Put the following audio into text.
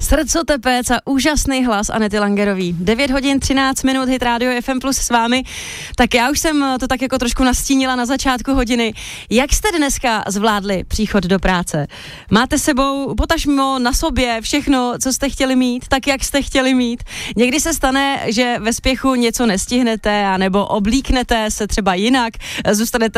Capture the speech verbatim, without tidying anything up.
Srdcotepec a úžasný hlas Anety Langerový. devět hodin třináct minut, Hit Radio F M Plus s vámi. Tak já už jsem to tak jako trošku nastínila na začátku hodiny. Jak jste dneska zvládli příchod do práce? Máte sebou potažmo na sobě všechno, co jste chtěli mít, tak jak jste chtěli mít? Někdy se stane, že ve spěchu něco nestihnete, anebo oblíknete se třeba jinak, zůstanete